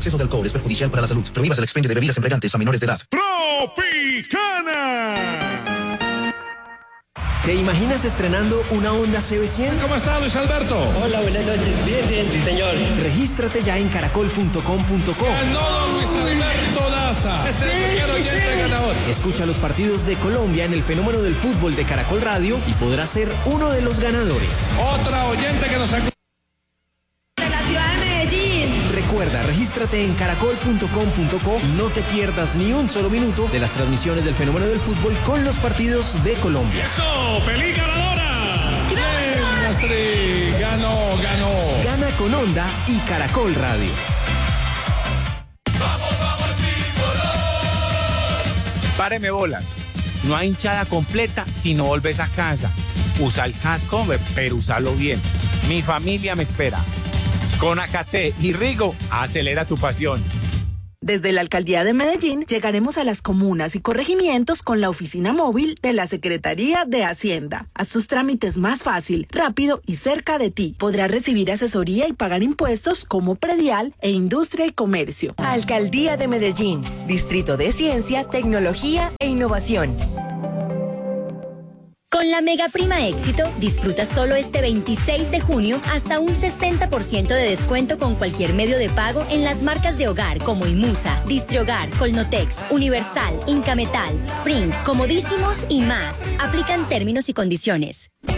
exceso de alcohol es perjudicial para la salud. Prohíbas el expendio de bebidas embriagantes a menores de edad. ¡Tropicana! ¿Te imaginas estrenando una Honda CB100? ¿Cómo está, Luis Alberto? Hola, buenas noches. Bien, sí, señor. Regístrate ya en caracol.com.co. ¡Ganó Luis Alberto Daza! Es el primer oyente ganador. Escucha los partidos de Colombia en el Fenómeno del Fútbol de Caracol Radio y podrás ser uno de los ganadores. Otra oyente que nos acompaña. De la ciudad de Medellín. Recuerda, regístrate en caracol.com.co y no te pierdas ni un solo minuto de las transmisiones del Fenómeno del Fútbol con los partidos de Colombia. ¡Eso! ¡Feliz ganadora! ¡Bien, Astrid! ¡Ganó! Gana con Honda y Caracol Radio. Páreme bolas. No hay hinchada completa si no volves a casa. Usa el casco, pero úsalo bien. Mi familia me espera. Con Acate y Rigo, acelera tu pasión. Desde la Alcaldía de Medellín llegaremos a las comunas y corregimientos con la oficina móvil de la Secretaría de Hacienda. Haz tus trámites más fácil, rápido y cerca de ti. Podrás recibir asesoría y pagar impuestos como predial e industria y comercio. Alcaldía de Medellín, Distrito de Ciencia, Tecnología e Innovación. Con la Mega Prima Éxito, disfruta solo este 26 de junio hasta un 60% de descuento con cualquier medio de pago en las marcas de hogar como Imusa, Distrihogar, Colnotex, Universal, Incametal, Spring, Comodísimos y más. Aplican términos y condiciones.